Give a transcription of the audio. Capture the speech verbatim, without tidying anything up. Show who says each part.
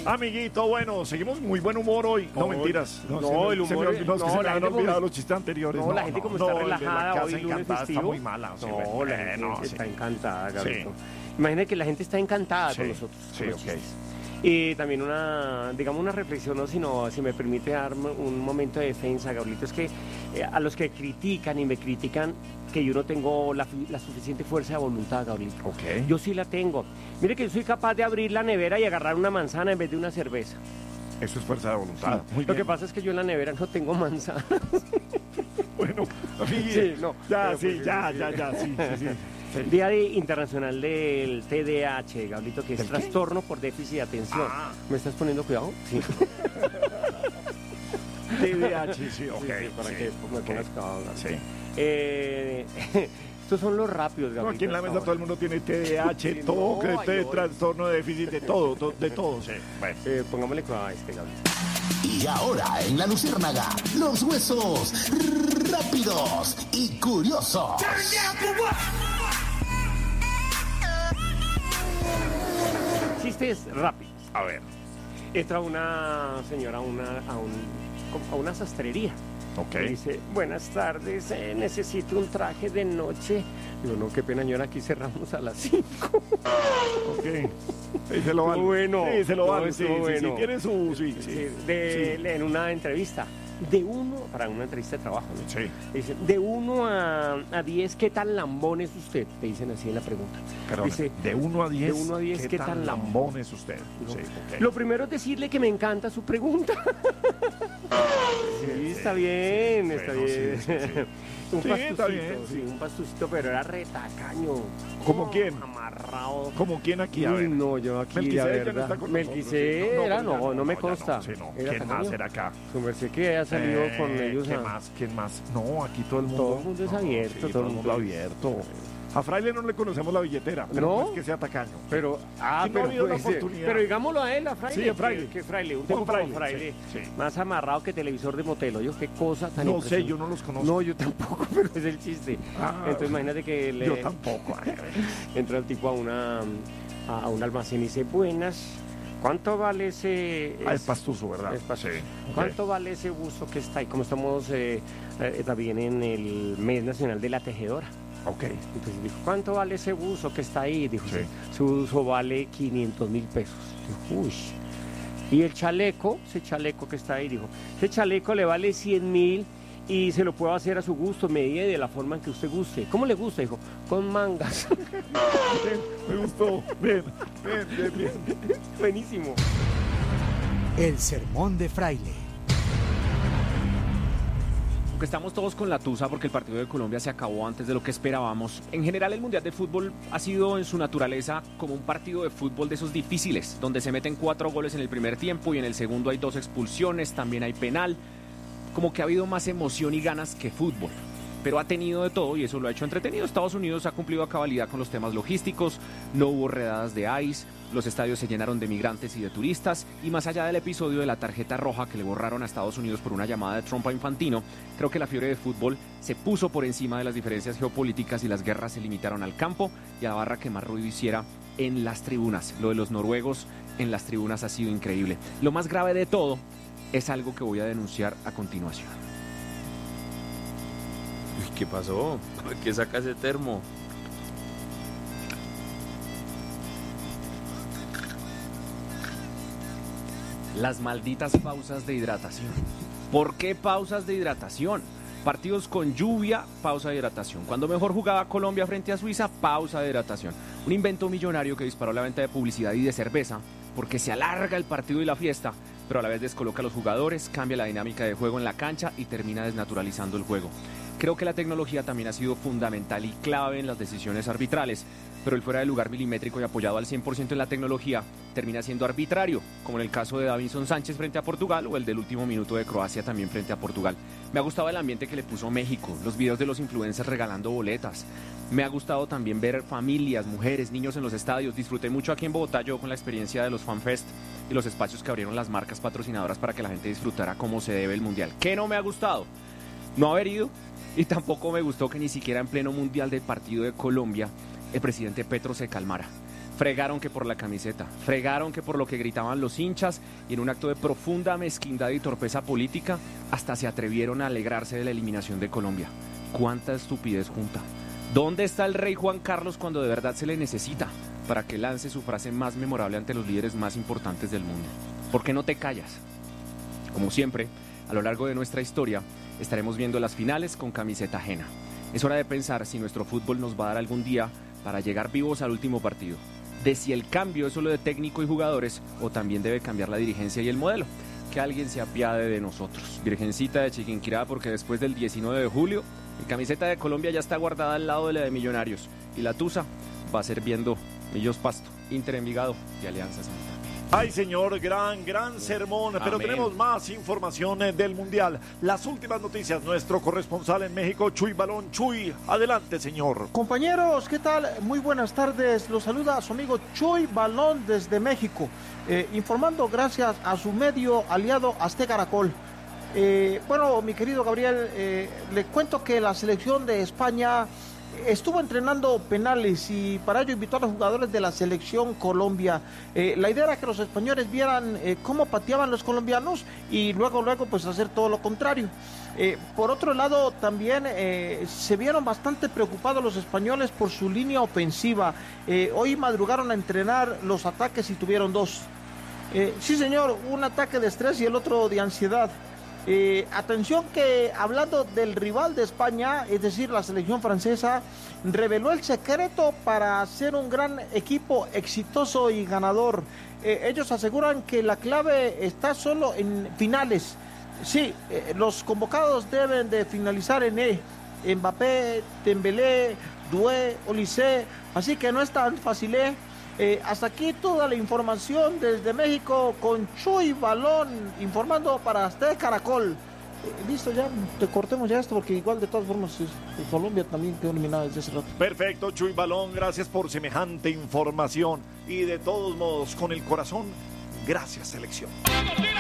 Speaker 1: Amiguito, bueno, seguimos muy buen humor hoy. No,
Speaker 2: No,
Speaker 1: mentiras.
Speaker 2: no,
Speaker 1: se-
Speaker 2: el humor
Speaker 1: se me olvidó,
Speaker 2: es-
Speaker 1: no, es que
Speaker 2: no,
Speaker 1: se me
Speaker 2: la
Speaker 1: han
Speaker 2: gente
Speaker 1: olvidado
Speaker 2: como-
Speaker 1: los chistes anteriores.
Speaker 2: No, la gente como está
Speaker 1: el de la
Speaker 2: relajada
Speaker 1: casa
Speaker 2: hoy, lunes
Speaker 1: encantada
Speaker 2: festivo.
Speaker 1: está muy mala. sí,
Speaker 2: No,
Speaker 1: bueno,
Speaker 2: la gente
Speaker 1: no, sí.
Speaker 2: está encantada, Gabriel.
Speaker 1: Sí.
Speaker 2: Imagínate que la gente está encantada
Speaker 1: Sí,
Speaker 2: con nosotros.
Speaker 1: sí,
Speaker 2: con los
Speaker 1: ok.
Speaker 2: chistes. Y también una, digamos, una reflexión, ¿no? Sino, si me permite darme un momento de defensa, Gabrielito, es que eh, a los que critican y me critican, que yo no tengo la, fi- la suficiente fuerza de voluntad, Gabrielito.
Speaker 1: Ok.
Speaker 2: Yo sí la tengo. Mire que yo soy capaz de abrir la nevera y agarrar una manzana en vez de una cerveza.
Speaker 1: Eso es fuerza de voluntad. Muy
Speaker 2: Lo
Speaker 1: bien.
Speaker 2: que pasa es que yo en la nevera no tengo manzana.
Speaker 1: Bueno,
Speaker 2: Sí, no,
Speaker 1: ya,
Speaker 2: pero
Speaker 1: sí,
Speaker 2: pues,
Speaker 1: ya,
Speaker 2: sí,
Speaker 1: ya,
Speaker 2: sí.
Speaker 1: ya, sí, sí, sí.
Speaker 2: Día de- Internacional del T D A H, Gabrielito, que es
Speaker 1: ¿Del qué?
Speaker 2: trastorno por déficit de atención.
Speaker 1: Ah.
Speaker 2: ¿Me estás poniendo cuidado? Sí.
Speaker 1: T D A H, sí, ok.
Speaker 2: Sí, sí, para
Speaker 1: sí,
Speaker 2: que me
Speaker 1: ok.
Speaker 2: pongas cuidado, Gabrielito.
Speaker 1: Sí.
Speaker 2: Eh, estos son los rápidos,
Speaker 1: No,
Speaker 2: Gabrielito.
Speaker 1: aquí en la
Speaker 2: hasta
Speaker 1: mesa
Speaker 2: ahora.
Speaker 1: todo el mundo tiene T D A H,
Speaker 2: Sí,
Speaker 1: todo,
Speaker 2: no,
Speaker 1: que
Speaker 2: ay,
Speaker 1: de
Speaker 2: no.
Speaker 1: trastorno de déficit, de todo, to- de todo, sí. Bueno.
Speaker 2: Eh, pongámosle cuidado a este, Gabrielito.
Speaker 3: Y ahora en La Luciérnaga, los huesos rápidos y curiosos.
Speaker 2: Chistes rápidos.
Speaker 1: A ver.
Speaker 2: Entra una señora a una, a un, a una sastrería.
Speaker 1: Ok.
Speaker 2: Y dice, buenas tardes, eh, necesito un traje de noche. Digo, no, qué pena, señora, aquí cerramos a las cinco.
Speaker 1: Ok. Sí, se lo vale.
Speaker 2: Estuvo bueno.
Speaker 1: Sí, se lo
Speaker 2: No,
Speaker 1: vale. Sí,
Speaker 2: estuvo
Speaker 1: sí, sí,
Speaker 2: bueno.
Speaker 1: tiene su. Sí, sí.
Speaker 2: Sí, de, en una entrevista. De uno, para una entrevista de trabajo, ¿no?
Speaker 1: Sí.
Speaker 2: Dice, de uno a, a diez, ¿qué tan lambón es usted? Te dicen así en la pregunta.
Speaker 1: Perdón.
Speaker 2: Dice,
Speaker 1: de uno a diez.
Speaker 2: de uno a diez, ¿qué tan
Speaker 1: lambón es usted?
Speaker 2: No.
Speaker 1: Sí, ok.
Speaker 2: Lo primero es decirle que me encanta su pregunta. Sí, está bien,
Speaker 1: sí,
Speaker 2: está
Speaker 1: bueno,
Speaker 2: bien.
Speaker 1: sí, sí, sí.
Speaker 2: Un
Speaker 1: Sí,
Speaker 2: pastucito,
Speaker 1: está bien,
Speaker 2: sí,
Speaker 1: sí.
Speaker 2: un pastucito, pero era retacaño.
Speaker 1: ¿Cómo
Speaker 2: Oh,
Speaker 1: quién?
Speaker 2: Amarrado.
Speaker 1: ¿Como quién aquí? A
Speaker 2: Uy,
Speaker 1: ver.
Speaker 2: no, yo aquí,
Speaker 1: Melquisedec
Speaker 2: la
Speaker 1: ya no
Speaker 2: verdad.
Speaker 1: está con nosotros,
Speaker 2: Melquisedec
Speaker 1: sí. No,
Speaker 2: era,
Speaker 1: ya
Speaker 2: no, no, me
Speaker 1: ya
Speaker 2: consta.
Speaker 1: no, sí, no.
Speaker 2: Era
Speaker 1: ¿Quién
Speaker 2: tacaño.
Speaker 1: más era acá?
Speaker 2: Su merced que ha salido
Speaker 1: Eh,
Speaker 2: con ellos.
Speaker 1: ¿Quién
Speaker 2: a-
Speaker 1: más? ¿Quién más? No, aquí todo el mundo.
Speaker 2: Todo el mundo es
Speaker 1: No,
Speaker 2: abierto,
Speaker 1: sí,
Speaker 2: todo el mundo es-
Speaker 1: abierto. A Fraile no le conocemos la billetera, pero
Speaker 2: ¿No?
Speaker 1: no es que sea tacaño.
Speaker 2: Pero, ah,
Speaker 1: Sí, no
Speaker 2: pero,
Speaker 1: ha habido la
Speaker 2: pues, eh,
Speaker 1: oportunidad.
Speaker 2: pero digámoslo a él, a Fraile.
Speaker 1: Sí, a Fraile.
Speaker 2: Que, que Fraile, un
Speaker 1: Juan
Speaker 2: tipo como
Speaker 1: Fraile,
Speaker 2: Fraile.
Speaker 1: sí, sí.
Speaker 2: Más amarrado que televisor de motel. Oye, qué cosa tan
Speaker 1: No sé,
Speaker 2: impresionante.
Speaker 1: yo no los conozco.
Speaker 2: No, yo tampoco, pero es el chiste.
Speaker 1: Ah,
Speaker 2: Entonces imagínate que le
Speaker 1: Yo tampoco. ay,
Speaker 2: entra el tipo a una a un almacén y dice, buenas, ¿cuánto vale ese?
Speaker 1: Ah, es
Speaker 2: es-
Speaker 1: pastuso, ¿verdad?
Speaker 2: es pastuso.
Speaker 1: Sí. ok.
Speaker 2: ¿Cuánto vale ese buzo que está ahí? Como estamos eh, eh, también en el mes nacional de la tejedora.
Speaker 1: Ok.
Speaker 2: Entonces dijo, ¿cuánto vale ese buzo que está ahí? Dijo,
Speaker 1: Sí.
Speaker 2: su buzo vale quinientos mil pesos. Dijo, uy. Y el chaleco, ese chaleco que está ahí, dijo, ese chaleco le vale cien mil y se lo puedo hacer a su gusto, medida y de la forma en que usted guste. ¿Cómo le gusta? Dijo, con mangas.
Speaker 1: Bien, me gustó. Bien, bien, bien, bien.
Speaker 2: Buenísimo.
Speaker 4: El sermón de Fraile.
Speaker 5: Aunque estamos todos con la tusa porque el partido de Colombia se acabó antes de lo que esperábamos, en general el Mundial de Fútbol ha sido en su naturaleza como un partido de fútbol de esos difíciles, donde se meten cuatro goles en el primer tiempo y en el segundo hay dos expulsiones, también hay penal, como que ha habido más emoción y ganas que fútbol. Pero ha tenido de todo y eso lo ha hecho entretenido. Estados Unidos ha cumplido a cabalidad con los temas logísticos, no hubo redadas de ICE, los estadios se llenaron de migrantes y de turistas, y más allá del episodio de la tarjeta roja que le borraron a Estados Unidos por una llamada de Trump a Infantino, creo que la fiebre de fútbol se puso por encima de las diferencias geopolíticas y las guerras se limitaron al campo y a la barra que más ruido hiciera en las tribunas. Lo de los noruegos en las tribunas ha sido increíble. Lo más grave de todo es algo que voy a denunciar a continuación.
Speaker 6: Uy, ¿qué pasó? ¿Por qué saca ese termo?
Speaker 5: Las malditas pausas de hidratación. ¿Por qué pausas de hidratación? Partidos con lluvia, pausa de hidratación. Cuando mejor jugaba Colombia frente a Suiza, pausa de hidratación. Un invento millonario que disparó la venta de publicidad y de cerveza, porque se alarga el partido y la fiesta, pero a la vez descoloca a los jugadores, cambia la dinámica de juego en la cancha y termina desnaturalizando el juego. Creo que la tecnología también ha sido fundamental y clave en las decisiones arbitrales, pero el fuera de lugar milimétrico y apoyado al cien por ciento en la tecnología termina siendo arbitrario, como en el caso de Davinson Sánchez frente a Portugal o el del último minuto de Croacia también frente a Portugal. Me ha gustado el ambiente que le puso México, los videos de los influencers regalando boletas. Me ha gustado también ver familias, mujeres, niños en los estadios. Disfruté mucho aquí en Bogotá yo con la experiencia de los FanFest y los espacios que abrieron las marcas patrocinadoras para que la gente disfrutara como se debe el Mundial. ¿Qué no me ha gustado? No haber ido, y tampoco me gustó que ni siquiera en pleno Mundial del partido de Colombia el presidente Petro se calmara. Fregaron que por la camiseta, fregaron que por lo que gritaban los hinchas y en un acto de profunda mezquindad y torpeza política hasta se atrevieron a alegrarse de la eliminación de Colombia. ¡Cuánta estupidez junta! ¿Dónde está el rey Juan Carlos cuando de verdad se le necesita para que lance su frase más memorable ante los líderes más importantes del mundo? ¿Por qué no te callas? Como siempre, a lo largo de nuestra historia estaremos viendo las finales con camiseta ajena. Es hora de pensar si nuestro fútbol nos va a dar algún día para llegar vivos al último partido. De si el cambio es solo de técnico y jugadores o también debe cambiar la dirigencia y el modelo. Que alguien se apiade de nosotros. Virgencita de Chiquinquirá, porque después del diecinueve de julio, mi camiseta de Colombia ya está guardada al lado de la de Millonarios. Y la tusa va a ser viendo Millos Pasto, Inter Envigado y Alianza Santa.
Speaker 1: Ay, señor, gran, gran sermón, pero
Speaker 5: Amén.
Speaker 1: tenemos más información eh, del Mundial. Las últimas noticias, nuestro corresponsal en México, Chuy Balón. Chuy, adelante, señor.
Speaker 7: Compañeros, ¿qué tal? Muy buenas tardes. Los saluda su amigo Chuy Balón desde México, eh, informando gracias a su medio aliado Azteca Caracol. Eh, bueno, mi querido Gabriel, eh, le cuento que la selección de España estuvo entrenando penales y para ello invitó a los jugadores de la selección Colombia. Eh, la idea era que los españoles vieran eh, cómo pateaban los colombianos y luego, luego pues hacer todo lo contrario. Eh, por otro lado, también eh, se vieron bastante preocupados los españoles por su línea ofensiva. Eh, hoy madrugaron a entrenar los ataques y tuvieron dos. Eh, sí, señor, un ataque de estrés y el otro de ansiedad. Eh, atención que hablando del rival de España, es decir, la selección francesa, reveló el secreto para ser un gran equipo exitoso y ganador. Eh, ellos aseguran que la clave está solo en finales. Sí, eh, los convocados deben de finalizar en E. Mbappé, Dembélé, Doué, Olise, así que no es tan fácil, ¿eh? Eh, hasta aquí toda la información desde México con Chuy Balón informando para Azteca Caracol. Eh, listo, ya te cortemos ya esto porque igual de todas formas eh, Colombia también quedó eliminada desde hace rato.
Speaker 1: Perfecto, Chuy Balón, gracias por semejante información. Y de todos modos, con el corazón, gracias, selección.